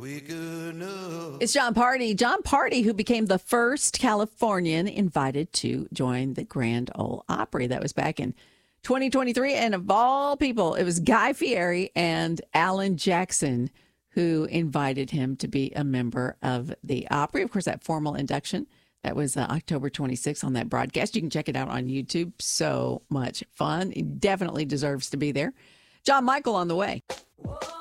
It's John Party. John Party, who became the first Californian invited to join the Grand Ole Opry. That was back in 2023. And of all people, it was Guy Fieri and Alan Jackson who invited him to be a member of the Opry. Of course, that formal induction, that was October 26th on that broadcast. You can check it out on YouTube. So much fun. He definitely deserves to be there. John Michael on the way. Whoa.